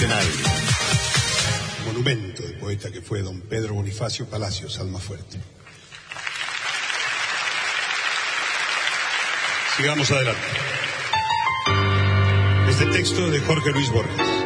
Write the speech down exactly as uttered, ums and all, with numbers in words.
Nacional. Monumento de poeta que fue don Pedro Bonifacio Palacios, Almafuerte. Sigamos adelante. Este texto de Jorge Luis Borges.